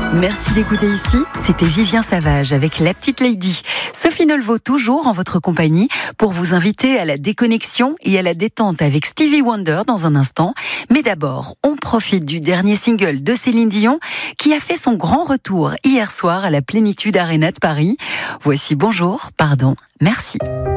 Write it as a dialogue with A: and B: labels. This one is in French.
A: Merci d'écouter ici. C'était Vivien Savage avec La Petite Lady. Sophie Nolvaud toujours en votre compagnie pour vous inviter à la déconnexion et à la détente avec Stevie Wonder dans un instant. Mais d'abord, on profite du dernier single de Céline Dion qui a fait son grand retour hier soir à la Plénitude Arena de Paris. Voici Bonjour, pardon, merci.